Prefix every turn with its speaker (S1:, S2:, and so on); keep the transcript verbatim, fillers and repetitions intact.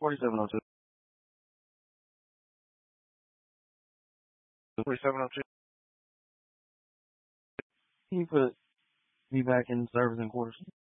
S1: forty-seven oh two. forty-seven oh two. Can you put me back in service and quarters?